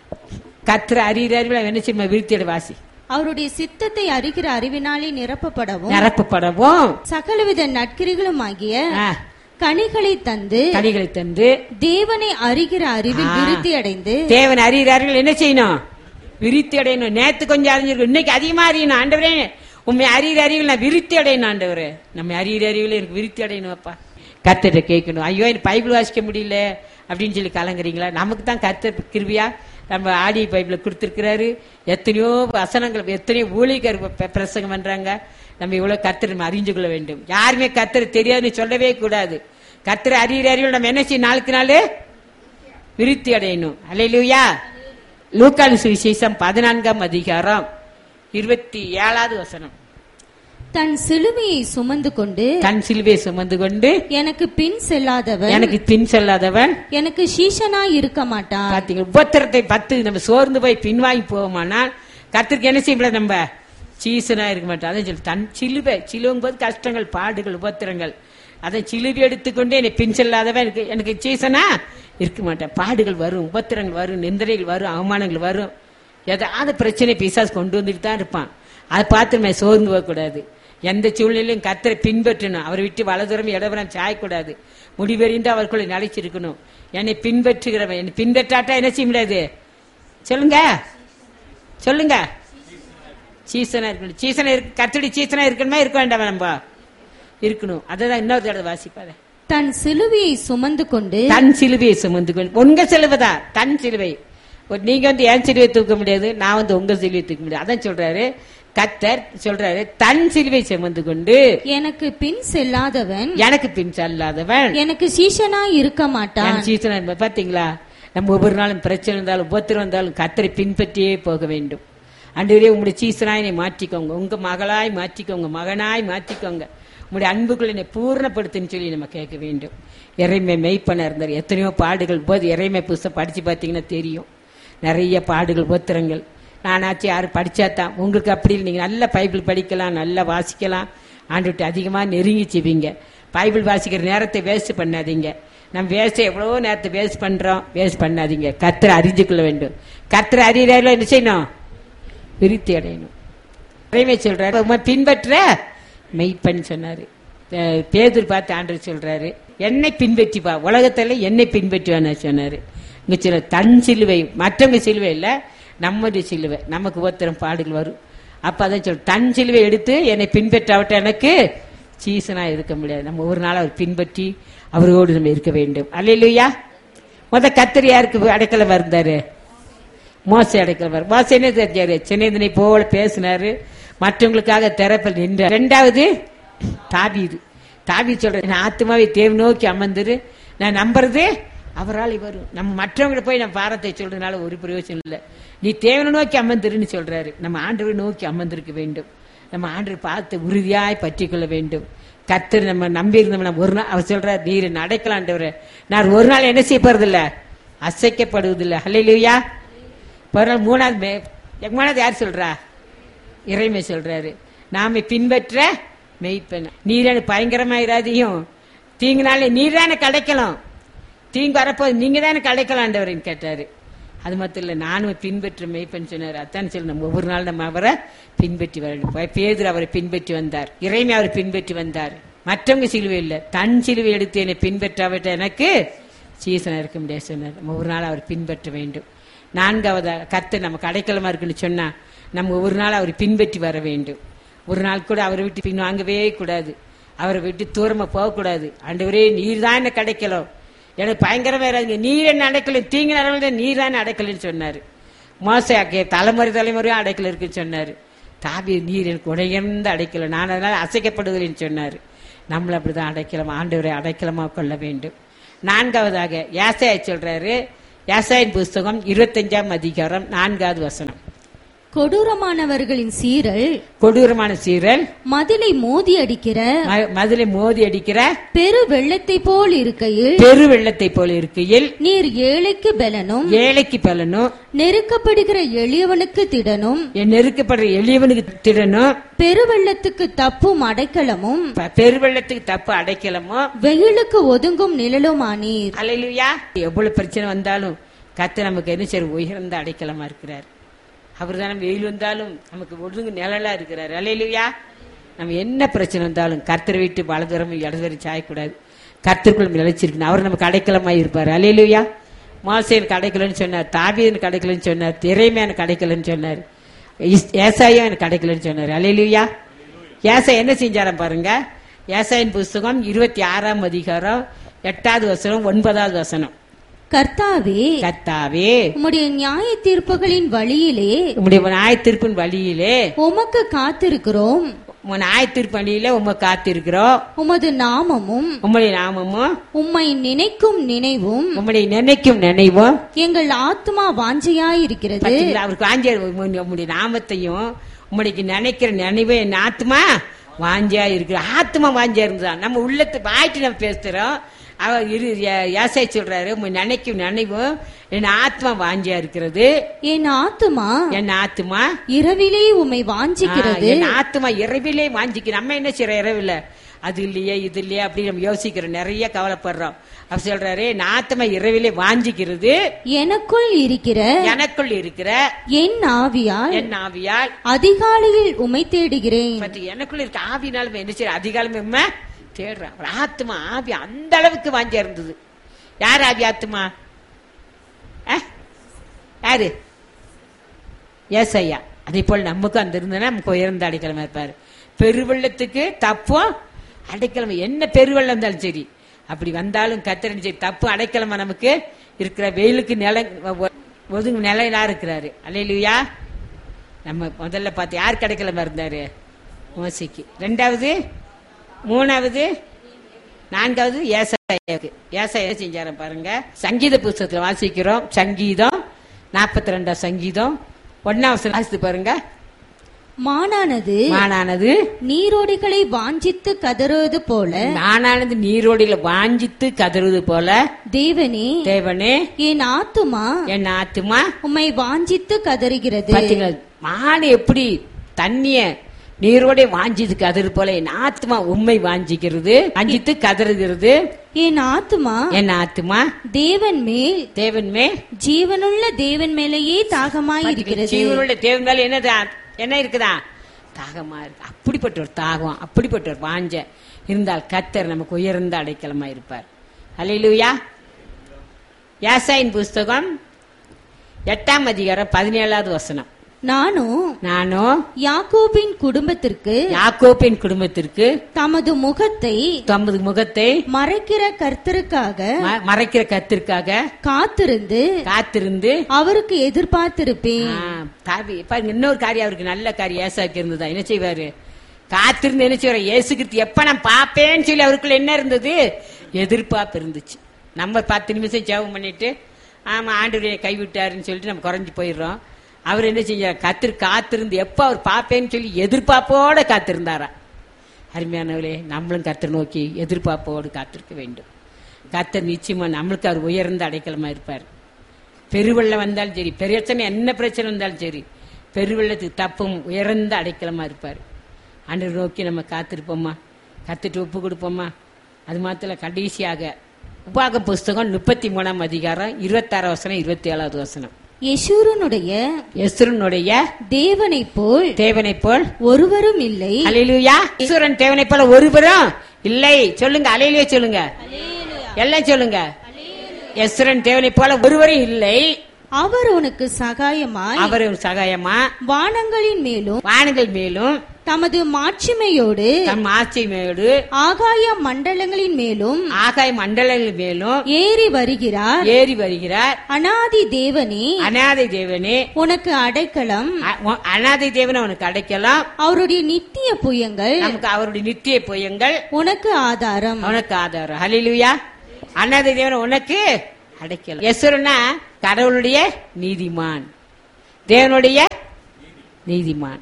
கர்த்தரை அறிகிற அறிவில் என்ன செய்யணும், விருத்தி அடைய வாசி.
அவருடைய சித்தத்தை அறிகிற அறிவினாலே நிரப்பப்படவும்
நிரப்பப்படவும்
சகலவித நற்கிரிகளும் ஆகிய கனிகளை தந்து
கனிகளை தந்து
தேவனை அறிகிற அறிவில் விருத்தி அடைந்து
தேவனை அறிகிறார்கள் என்ன செய்யணும், விருத்தி அடையணும். நேத்து கொஞ்சம் அறிஞ்சிருக்கும், இன்னைக்கு அதிகமா அறியணும். ஆண்டவரே உண்மை அறிகிற அறிவில் நான் விருத்தி அடையணும். ஆண்டவரே நம்ம அறிகிற அறிவில் எனக்கு விருத்தி அடையணும். அப்பா கர்த்தரை கேட்கணும். ஐயோ எனக்கு பைபிள் வாசிக்க முடியல அப்படின்னு சொல்லி கலங்குறீங்களா? நமக்கு தான் கர்த்தர் கிருபையா நம்ம ஆடி பைபிள கொடுத்திருக்கிறாரு. எத்தனையோ வசனங்கள், எத்தனையோ ஊழியர் பிரசங்கம் பண்றாங்க. நம்ம இவ்வளவு கர்த்தரை நம்ம அறிஞ்சு கொள்ள வேண்டும். யாருமே கர்த்தரை தெரியாதுன்னு சொல்லவே கூடாது. கர்த்தரை அறிகிற அறிவில் நம்ம என்ன செய்யணும், நாளுக்கு நாள் விருத்தி அடையணும். அல்லேலூயா. லூக்கான் சுவிசேஷம் பதினான்காம் அதிகாரம் இருபத்தி ஏழாவது வசனம்.
தன் சிலுவையை சுமந்து கொண்டு
தன் சிலுவையை சுமந்து கொண்டு
எனக்கு பின் செல்லாதவன்
எனக்கு பின் செல்லாதவன்
எனக்கு சீஷனாய் இருக்க மாட்டான்.
பாத்தீங்க, உபத்திரத்தை பத்து நம்ம சோர்ந்து போய் பின்வாங்கி போவோமானால் கர்த்தருக்கு என்ன செய்ய முடியாது, நம்ம சீசனா இருக்க மாட்டோம். அதான் சொல்லி தன் சிலுவை, சிலுவும் போது கஷ்டங்கள், பாடுகள், உபத்திரங்கள், அதை சிலுவை எடுத்துக்கொண்டு என்னை பின் செல்லாதவன் எனக்கு எனக்கு சீசனா இருக்க மாட்டேன். பாடுகள் வரும், உபத்திரங்கள் வரும், நிந்தனைகள் வரும், அவமானங்கள் வரும், ஏதாவது பிரச்சனை பிசாசு கொண்டு வந்துட்டு தான் இருப்பான். அதை பார்த்து நம்ம சோர்ந்து போகக்கூடாது. எந்த சூழ்நிலையும் கர்த்தரை பின்பற்றணும். அவரை விட்டு வலதுரம் இடவரம் சாயக்கூடாது. முடிவெறிந்து அவர்களை நிலைச்சிருக்கணும். என்னை பின்பற்றுகிறவன் என்னை பின்பற்றாட்டா என்ன செய்ய முடியாது, சொல்லுங்க சொல்லுங்க. சீசனா இருக்கணும். சீசனா இருக்கு, கர்த்தருடைய சீசனா இருக்கணுமா இருக்க வேண்டாம், நம்ம இருக்கணும். அதான் இன்னொரு தடவை வாசிப்பாத.
தன் சிலுவையை சுமந்து கொண்டு
தன் சிலுவையை சுமந்து கொண்டு, உங்க சிலுவைதான் தன் சிலுவை. நீங்க வந்து என் சிலுவை தூக்க முடியாது, நான் வந்து உங்க சிலுவை தூக்க முடியாது. அதான் சொல்றாரு கர்த்தர், சொல்றாரு தன் சிலுவை சுமந்து கொண்டு
எனக்கு பின் செல்லாதவன்
எனக்கு பின் செல்லாதவன்
எனக்கு சீஷனாய் இருக்க மாட்டான்.
சீசனா பாத்தீங்களா, நம்ம ஒவ்வொரு நாளும் பிரச்சனை இருந்தாலும் உபத்திரம் இருந்தாலும் கர்த்தரை பின்பற்றியே போக வேண்டும். ஆண்டவரே உங்களுடைய சீசனாய் மாற்றிக்கோங்க, உங்க மகளாய் மாற்றிக்கோங்க, மகனாய் மாற்றிக்கோங்க, உங்களுடைய அன்புக்குள்ள என்னை பூர்ணப்படுத்துன்னு சொல்லி நம்ம கேட்க வேண்டும். இறைமை மெய்ப்பன இருந்தார். எத்தனையோ பாடுகள் போது இறைமை புஸ்தகம் படிச்சு பார்த்தீங்கன்னா தெரியும். நிறைய பாடுகள், உபத்திரங்கள். நானாச்சும் யாரும் படிச்சாதான், உங்களுக்கு அப்படி இல்லை. நீங்க நல்ல பைபிள் படிக்கலாம், நல்லா வாசிக்கலாம், ஆண்டுட்டு அதிகமா நெருங்கி செய்வீங்க. பைபிள் வாசிக்கிற நேரத்தை வேஸ்ட் பண்ணாதீங்க. நம்ம வேஸ்ட் எவ்வளவோ நேரத்தை வேஸ்ட் பண்றோம், வேஸ்ட் பண்ணாதீங்க. கர்த்தரை அறிஞ்சு கொள்ள வேண்டும். கர்த்தரை அறியறதுல என்ன செய்யணும், விருத்தி அடையணும். இறைமை சொல்றாரு பின்பற்ற மெய்ப்பன் சொன்னாரு. பேதுரு பார்த்து ஆண்டவர் சொல்றாரு என்னை பின்பற்றிப்பா, உலகத்துல என்னை பின்பற்றுவான்னு சொன்னாரு. இங்க சில தன் சிலுவை, மற்றவங்க சிலுவை இல்ல, நம்முடைய சிலுவை. நமக்கு ஒருத்தரம் பாடுகள் வரும். அப்ப அதான் சொல்ற தன் சிலுவை எடுத்து என்னை பின்பற்றாவிட்ட எனக்கு சீசனா இருக்க முடியாது. நம்ம ஒரு நாள் அவர் பின்பற்றி அவரோடு நம்ம இருக்க வேண்டும். அல்லேலூயா. முத கர்த்தர் யாருக்கு அடைக்கலம் இருந்தாரு, மோசே அடைக்கலம் வரும். மோசே என்ன தெரிஞ்சாரு, சின்னதனை போல பேசினாரு, மற்றவங்களுக்காக திறப்பில் நின்றார். ரெண்டாவது தாவீது. தாவீது சொல்ற நான் ஆத்மாவை தேவ நோக்கி அமர்ந்துரு, நான் நம்புறது அவரால் வரும். நம்ம மற்றவங்களை போய் நம்ம பாரத்தை சொல்றதுனால ஒரு பிரயோஜனம் இல்லை. நீ தேவனை நோக்கி அமர்ந்துருன்னு சொல்றாரு. நம்ம ஆண்டவரை நோக்கி அமர்ந்திருக்க வேண்டும். நம்ம ஆண்டவரை பார்த்து உறுதியாய் பற்றி கொள்ள வேண்டும். கர்த்தர் நம்ம நம்பி இருந்தோம். நம்ம ஒரு நாள் அவர் சொல்றாரு நீர் நடக்கலாண்டவரை, நான் ஒரு நாள் என்ன செய்ய போறதில்ல, அசைக்கப்படுவதில்லை. ஹல்லேலூயா. ஒரு நாள் மூணாவது மூணாவது யார் சொல்றா, இறைமை சொல்றாரு நாம பின்பற்ற மெய்ப்பெண். நீரான பயங்கரமாயிராதையும் தீங்குனாலே நீர் தானே கிடைக்கலாம், தீங்கு வரப்போது நீங்க தானே கிடைக்கலாண்டவரின்னு கேட்டாரு. அது மட்டும் இல்ல, நானும் பின்பற்ற மெய்ப்பெண் சொன்னார். அத்தான் சொல்லி நம்ம ஒவ்வொரு நாள் நம்ம அவரை பின்பற்றி வரணும். பேதுரு அவரை பின்பற்றி வந்தார், இறைமை அவரை பின்பற்றி வந்தார். மற்றவங்க சிலுவை இல்லை, தன் சிலுவை எடுத்து என்னை பின்பற்றாவிட்ட எனக்கு சீசனா இருக்க முடியாது சொன்னார். நம்ம ஒரு நாள் அவர் பின்பற்ற வேண்டும். நான்காவது கர்த்தர் நமக்கு அடைக்கலமா இருக்குன்னு சொன்னா நம்ம ஒரு நாள் அவரை பின்பற்றி வர வேண்டும். ஒரு நாள் கூட அவரை விட்டு பின் வாங்கவே கூடாது, அவரை விட்டு தூரமா போகக்கூடாது. ஆண்டவரே நீர் தான் என்ன கிடைக்கலாம், எனக்கு பயங்கரமா இருக்கு, நீர் என்ன அடைக்கல, தீங்கு நேரங்கள நீர் தான் அடைக்கலன்னு சொன்னாரு. மோசே தலைமுறை தலைமுறையும் அடைக்கல இருக்குன்னு சொன்னாரு. தாவீது நீர் எனக்கு உடையர்ந்த அடைக்கல, நான் அதனால அசைக்கப்படுவதில்லைன்னு சொன்னாரு. நம்மள அப்படிதான் அடைக்கலம், ஆண்டவரை அடைக்கலமா கொள்ள வேண்டும். நான்காவதாக ஏசாயா சொல்றாரு. ஏசாயின் புஸ்தகம் இருபத்தஞ்சாம் அதிகாரம் நான்காவது வசனம்.
கொடூரமானவர்களின் சீரல்,
கொடூரமான சீரல்
மதிலை மோதி அடிக்கிற
மதிலை மோதி அடிக்கிற
பெரு வெள்ளத்தை போல் இருக்கையில்,
பெரு வெள்ளத்தை போல இருக்கையில்,
நீர் ஏழைக்கு பலனும்
ஏழைக்கு பலனும்,
நெருக்கப்படுகிற எளியவனுக்கு திடனும்,
நெருக்கப்படுற எளியவனுக்கு திடனும்,
பெருவெள்ளத்துக்கு தப்பும் அடைக்கலமும்,
பெருவெள்ளத்துக்கு தப்பு அடைக்கலமும்,
வெயிலுக்கு ஒதுங்கும் நிழலுமானீர்.
அல்லேலூயா. எவ்வளவு பிரச்சனை வந்தாலும் கர்த்தர் நமக்கு என்ன செய்ய உயர்ந்த அடைக்கலமா இருக்கிறார். அவர் தானே வெயில் வந்தாலும் நமக்கு ஒதுங்கு நிழலா இருக்கிறார். அல்லேலூயா. நம்ம என்ன பிரச்சனை வந்தாலும் கர்த்தரை விட்டு வலதுரம் இடதுவரை சாயக்கூடாது. கர்த்தருக்குள் நிலைச்சிருக்கணும். அவர் நமக்கு அடைக்கலமாய் இருப்பார். அல்லேலூயா. மோசேனுக்கு அடைக்கலன்னு சொன்னார், தாவீதுக்கு அடைக்கலன்னு சொன்னார், எரேமியாவுக்கு அடைக்கலன்னு சொன்னார், ஏசாயா எனக்கு அடைக்கலன்னு சொன்னார். அல்லேலூயா. ஏசாயா என்ன செஞ்சாராம் பாருங்க. ஏசாயின் புஸ்தகம் இருபத்தி ஆறாம் அதிகாரம் எட்டாவது வசனம் ஒன்பதாவது வசனம்.
கர்த்தாவே,
கர்த்தாவே,
உம்முடைய நியாய தீர்ப்புகளின் வழியிலே,
உம்முடைய நியாய தீர்ப்பின் வழியிலே
உமக்கு காத்திருக்கிறோம்.
நியாய தீர்ப்பு வழியிலே உமக்கு காத்திருக்கிறோம்.
உமது நாமமும்
உம்முடைய நாமமும்
உம்மை நினைக்கும் நினைவும்
உம்முடைய நினைக்கும் நினைவும்
எங்கள் ஆத்மா வாஞ்சையாயிருக்கிறது.
அவருக்கு வாஞ்ச உம்முடைய நாமத்தையும் உம்முடைய நினைக்கிற நினைவு என் ஆத்மா வாஞ்சியா இருக்கு. ஆத்மா வாஞ்சியா இருந்துதான் நம்ம உள்ளத்து வாயிட்டு நம்ம பேசுறோம். அவர் ஏசாயா சொல்றாரு, நினைக்கும் நினைவும் என் ஆத்மா வாஞ்சியா இருக்கிறது.
என் ஆத்மா
என் ஆத்மா
இரவிலே உம்மை வாஞ்சிக்கிறது.
என் ஆத்மா இரவிலே வாஞ்சிக்கு. நம்ம என்ன செய்யறோம், இரவில அது இல்லையே இது இல்லையே அப்படி நம்ம யோசிக்கிறோம், நிறைய கவலைப்படுறோம். அவர் சொல்றாரு, என் ஆத்மா இரவிலே வாஞ்சிக்கிறது.
எனக்குள் இருக்கிற
எனக்குள் இருக்கிற
என் ஆவியால்
என் ஆவியால்
அதிகாலையில் உம்மை தேடுகிறேன்.
எனக்குள்ள இருக்க ஆவினாலும் என்ன செய்ய, அதிகாலமே தேடுறான். ஆத்மா ஆவி அந்த அளவுக்கு வாஞ்சியா இருந்தது. யார் ஆவி ஆத்மா? யாரு? ஏசாயா. அதே போல் நமக்கு அந்த இருந்தனா நமக்கு உயர்ந்த அடைக்கலமா இருப்பாரு. பெருவெள்ளத்துக்கு தப்பும் அடைக்கலமா, என்ன பெருவெள்ளம் இருந்தாலும் சரி அப்படி வந்தாலும் கர்த்தர் சரி தப்பு அடைக்கலமா நமக்கு இருக்கிற. வெயிலுக்கு நில ஒதுங்கு நிலையா இருக்கிறாரு. அல்லேலூயா. நம்ம முதல்ல பார்த்து யாருக்கு அடைக்கலமா இருந்தாரு? மோசேக்கு. ரெண்டாவது, மூணாவது, நான்காவது ஏசாயாவுக்கு. ஏசாயா செஞ்சார பாருங்க. சங்கீத புஸ்தகத்துல வாசிக்கிறோம். சங்கீதம் நாற்பத்தி ரெண்டாம் சங்கீதம் ஒன்னாம் வாசித்து பாருங்க.
மானானது
மானானது
நீரோடிகளை வாஞ்சித்து கதறுவது போல,
மானானது நீரோடிகளை வாஞ்சித்து கதறுவது போல, தேவனே தேவனே
என் ஆத்துமா
என் ஆத்துமா
உம்மை வாஞ்சித்து கதறுகிறது.
பாத்தீங்களா, மான் எப்படி தண்ணிய நீரோட வாஞ்சித்து கதறு போல என் ஆத்மா உண்மை வாஞ்சிக்கிறது, வாஞ்சித்து கதறுகிறது.
என் ஆத்மா
என் ஆத்மா
தேவன் மேல்
தேவன் மேல்
ஜீவனுள்ள தேவன் மேலேயே தாகமாய் இருக்கிறது.
ஜீவனுள்ள தேவன் மேல என்ன என்ன இருக்குதா? தாகமா இருக்கு. அப்படிப்பட்ட ஒரு தாகம், அப்படிப்பட்ட ஒரு வாஞ்ச இருந்தால் கர்த்தர் நமக்கு உயர்ந்த அடைக்கலமா இருப்பார். அல்லேலூயா. ஏசாயின் புஸ்தகம் எட்டாம் அதிகாரம் பதினேழாவது வசனம்.
நானும்
நானும்
யாக்கோபின் குடும்பத்திற்கு
யாக்கோபின் குடும்பத்திற்கு
தமது முகத்தை
தமது முகத்தை
மறைக்கிற கர்த்தருக்காக
மறைக்கிற கர்த்தருக்காக காத்திருந்து காத்திருந்து
அவருக்கு எதிர்பார்த்திருப்பேன்.
இன்னொரு காரியம் அவருக்கு நல்ல காரியம் ஏசாக்கு இருந்ததா? என்ன செய்வாரு? காத்திருந்து என்ன செய்வாரு? ஏசுகிட்டு எப்ப நான் பாப்பேன்னு சொல்லி அவருக்குள்ள என்ன இருந்தது? எதிர்பார்ப்பு இருந்துச்சு. நம்ம பத்து நிமிஷம் ஜெபம் பண்ணிட்டு ஆமா ஆண்டவரே கைவிட்டாருன்னு சொல்லிட்டு நம்ம குறைஞ்சு போயிடுறோம். அவர் என்ன செஞ்சார்? கத்திரு காத்திருந்து எப்ப அவர் பாப்பேன்னு சொல்லி எதிர்பார்ப்போட காத்திருந்தாரா. அருமையானவர்களே, நம்மளும் கர்த்தர் நோக்கி எதிர்பார்ப்போடு காத்திருக்க வேண்டும். கர்த்தர் நிச்சயமா நம்மளுக்கு அவர் உயர்ந்த அடைக்கலமா இருப்பார். பெருவெள்ளம் வந்தாலும் சரி, பிரச்சனை என்ன பிரச்சனை வந்தாலும் சரி, பெருவெள்ளத்துக்கு தப்பும் உயர்ந்த அடைக்கலமா இருப்பார். ஆண்டவர் நோக்கி நம்ம காத்திருப்போமா, கத்துட்டு ஒப்பு கொடுப்போமா? அது மாத்திர கடைசியாக உபாக புஸ்தகம் முப்பத்தி மூணாம் அதிகாரம் இருபத்தி ஆறாம் வசனம் இருபத்தி ஏழாவது வசனம்.
யெஷூரனுடைய
யெஷூரனுடைய
தேவனை போல்
தேவனை போல்
ஒருவரும் இல்லை.
அல்லேலூயா. யெஷூரன் தேவனை போல ஒருவரும் இல்லை. சொல்லுங்க, அல்லேலூயா சொல்லுங்க, எல்லாம் சொல்லுங்க. யெஷூரன் தேவனை போல ஒருவரும் இல்லை.
அவர் உனக்கு சகாயமாய்
அவர் சகாயமா
வானங்களின் மேலும்
வானங்கள் மேலும்
தமது மாட்சிமையோடு
தம் ஆட்சிமையோடு
ஆகாய மண்டலங்களின் மேலும்
ஆகாய மண்டலங்கள் மேலும்
ஏறி வருகிறார்
ஏறி வருகிறார்.
அநாதி தேவனே,
அநாதை தேவனே,
உனக்கு அடைக்கலம்.
அ- அநாதை தேவனை உனக்கு அடைக்கலாம்.
அவருடைய நித்திய புயங்கள்
நமக்கு அவருடைய நித்திய பொய்யங்கள்
உனக்கு ஆதாரம்.
உனக்கு ஆதாரம். ஹல்லேலூயா. அநாதை தேவனை உனக்கு அடைக்கலாம். யெசுரனா கடவுளுடைய நீதிமான், தேவனுடைய நீதிமான்.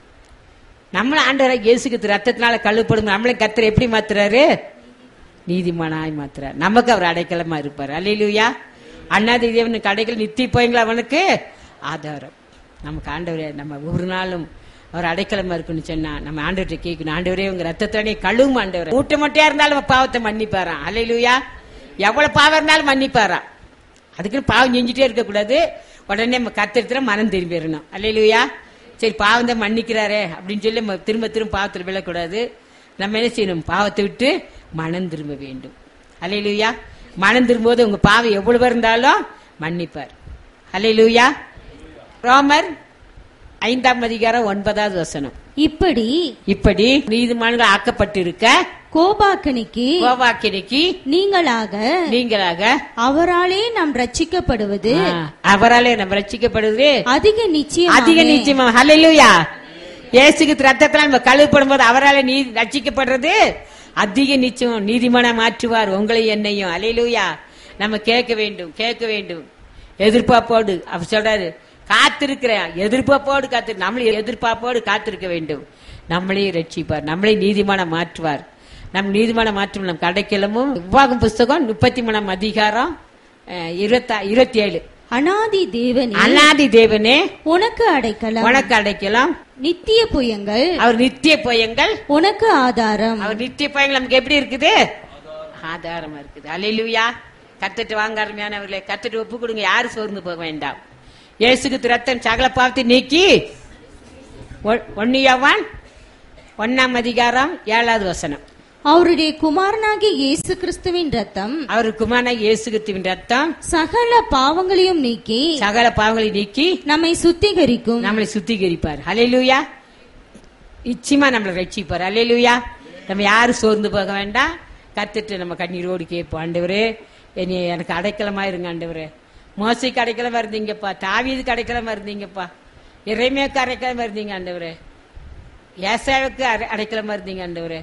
நம்மள ஆண்டவரை இயேசுக்கு ரத்தத்தினால கழுவப்படும் நம்மளை கர்த்தர் எப்படி மாத்துறாரு? நீதிமானாய் மாத்துறாரு. நமக்கு அவர் அடைக்கலமா இருப்பார். அல்லேலூயா. அண்ணாதி தேவனுக்கு அடைக்கல நித்திய போயங்கள் அவனுக்கு ஆதாரம். நமக்கு ஆண்டவரே நம்ம ஒவ்வொரு நாளும் அவர் அடைக்கலமா இருக்குன்னு சொன்னா நம்ம ஆண்டவர்கிட்ட கேட்கணும். ஆண்டவரே உங்க ரத்தத்தானே கழுவும் ஆண்டவர். மூட்டை மூட்டையா இருந்தாலும் பாவத்தை மன்னிப்பாராம். அல்லேலூயா. எவ்வளவு பாவம் இருந்தாலும் மன்னிப்பாராம். அதுக்குன்னு பாவம் செஞ்சுட்டே இருக்க கூடாது. உடனே நம்ம கர்த்தரிடத்துல மனம் திரும்பிடணும். அல்லேலூயா. சரி பாவம் தான் மன்னிக்கிறாரே அப்படின்னு சொல்லி நம்ம திரும்ப திரும்ப பாவத்தில் விழக்கூடாது. நம்ம என்ன செய்யணும்? பாவத்தை விட்டு மனம் திரும்ப வேண்டும். அல்லேலூயா. மனம் திரும்பும்போது உங்க பாவம் எவ்வளவு இருந்தாலும் மன்னிப்பார். அல்லேலூயா. ரோமர் ஐந்தாம் அதிகாரம் ஒன்பதாவது வசனம்.
இப்படி
இப்படி நீதிமான்கள் ஆக்கப்பட்டிருக்க
கோபாக்கனிக்கு
கோபாக்கினைக்கு
நீங்களாக
நீங்களாக
அவராலே நாம் ரட்சிக்கப்படுவது
ஆ, அவராலே நம்ம ரட்சிக்கப்படுவது
அதிக நிச்சயம்.
அதிக நிச்சயமா. ஹல்லேலூயா. இயேசுக்கு ரத்தத்தால் நம்ம கழுவப்படும் போது அவரால் நீ ரட்சிக்கப்படுறது அதிக நிச்சயம். நீதிமானா மாற்றுவார் உங்களை என்னையும். ஹல்லேலூயா. நம்ம கேட்க வேண்டும், கேட்க வேண்டும் எதிர்பார்ப்போடு. அவர் சொல்றாரு காத்திருக்கிறேன், எதிர்பார்ப்போடு காத்து நம்மளை எதிர்பார்ப்போடு காத்திருக்க வேண்டும். நம்மளே ரட்சிப்பார், நம்மளே நீதிமான மாற்றுவார். நம் நீதிமான மாற்றும் நம் கடைக்கிழமும் உபாகம் புஸ்தகம் முப்பத்தி மூணாம் அதிகாரம் இருபத்தி இருபத்தி ஏழு.
அநாதி தேவனே,
அநாதி தேவனே,
உனக்கு அடைக்கலம்.
உனக்கு அடைக்கலாம்.
நித்திய புயங்கள்
அவர் நித்திய பொயங்கள்
உனக்கு ஆதாரம்.
அவர் நித்திய பொயங்கள் நமக்கு எப்படி இருக்குது? ஆதாரமா இருக்குது. அல்லேலூயா. கத்துட்டு வாங்க அருமையானவர்களே, கத்துட்டு ஒப்பு கொடுங்க. யாரு சோர்ந்து போக வேண்டாம். இயேசுக்கு ரத்தம் சகல பாவத்தை நீக்கி ஒன்னியவான் ஒன்னாம் அதிகாரம் ஏழாவது வசனம்.
அவருடைய குமாரனாகிய இயேசு கிறிஸ்துவின் ரத்தம்
அவர் குமாரனாகிய இயேசு கிறிஸ்துவின் ரத்தம்
சகல பாவங்களையும் நீக்கி
சகல பாவங்களை நீக்கி
நம்மை சுத்திகரிக்கும்.
நம்மளை சுத்திகரிப்பார். அல்லேலூயா. நிச்சயமா நம்மளை ரட்சிப்பார். அல்லேலூயா. நம்ம யாரும் சோர்ந்து போக வேண்டாம். கத்துட்டு நம்ம கண்ணீரோடு கேட்போம். ஆண்டவரே என்னை எனக்கு அடைக்கலமா இருங்க ஆண்டவரே. மோசைக்கு அடைக்கலமா இருந்தீங்கப்பா, தாவீதுக்கு அடைக்கலமா இருந்தீங்கப்பா, இறைமையாக்கு அடைக்கலமா இருந்தீங்க ஆண்டவரே, ஏசாவுக்கு அடைக்கலமா இருந்தீங்க ஆண்டவரே.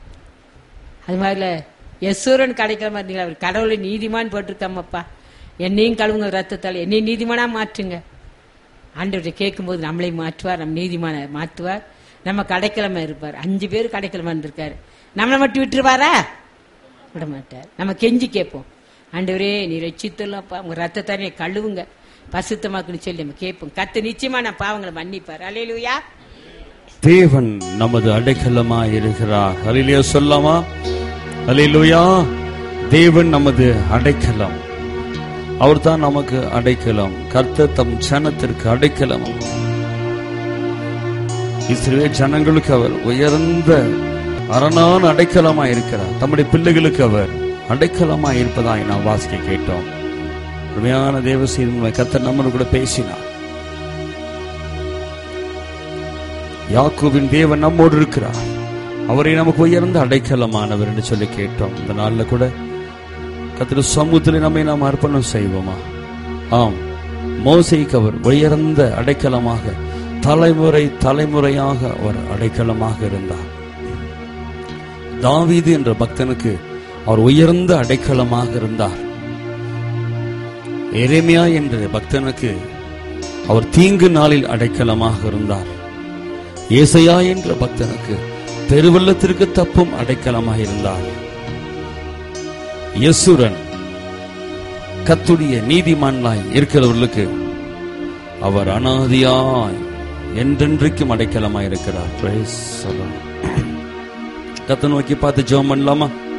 அது மாதிரில யெசூரனுக்கு அடைக்கலமா இருந்தீங்களா? அவர் கடவுளை நீதிமான் போட்டிருக்காமப்பா, என்னையும் கழுவுங்க ரத்தத்தால், என்னையும் நீதிமானா மாற்றுங்க. ஆண்டவரை கேட்கும் போது நம்மளை மாற்றுவார், நம்ம நீதிமான மாற்றுவார், நம்ம கடைக்கிழமை இருப்பார். அஞ்சு பேர் கடைக்கிழமை இருந்திருக்காரு. நம்மளை மட்டும் விட்டுருவாரா? விட மாட்டார். நம்ம கெஞ்சி கேட்போம். ஆண்டவரே நீ ரட்சித்துள்ளப்பா, உங்க ரத்தத்தானே கழுவுங்க, பசுத்தமாக்குன்னு சொல்லி நம்ம கேட்போம். கர்த்தர் நிச்சயமா நம்ம பாவங்களை மன்னிப்பார். அல்லேலூயா.
தேவன் நமது அடைக்கலமா இருக்கிறார். அல்லேலூயா சொல்லாமா? அல்லேலூயா. தேவன் நமது அடைக்கலம், அவர் தான் நமக்கு அடைக்கலம். கர்த்தர் தம் ஜனத்திற்கு அடைக்கலம். இஸ்ரவேல் ஜனங்களுக்கு அவர் உயர்ந்த அரணான அடைக்கலமா இருக்கிறார். தம்முடைய பிள்ளைகளுக்கு அவர் அடைக்கலமா இருப்பதாய் நாம் வாசிக்க கேட்டோம். உண்மையான தேவசீரன் கர்த்தர் நம்மளோட கூட பேசினார். யாக்கோபின் தேவன் நம்மோடு இருக்கிறார், அவரை நமக்கு உயர்ந்த அடைக்கலமானவர் என்று சொல்லி கேட்டோம். இந்த நாள்ல கூட கர்த்தர் சமூகத்தில் நம்மை நாம் அர்ப்பணம் செய்வோமா? ஆம், மோசேக்கு அவர் உயர்ந்த அடைக்கலமாக, தலைமுறை தலைமுறையாக அவர் அடைக்கலமாக இருந்தார். தாவீது என்ற பக்தனுக்கு அவர் உயர்ந்த அடைக்கலமாக இருந்தார். எரேமியா என்ற பக்தனுக்கு அவர் தீங்கு நாளில் அடைக்கலமாக இருந்தார். ஏசாயா என்ற பக்தனுக்கு பெருவெள்ளத்திற்கு தப்பும் அடைக்கலமாக இருந்தார். யெசூரன் கர்த்தருடைய நீதிமான்களாய் இருக்கிறவர்களுக்கு அவர் அநாதியாய் என்றென்றைக்கும் அடைக்கலமாய் இருக்கிறார். கர்த்தரை நோக்கி பார்த்து ஜெபம் பண்ணலாமா?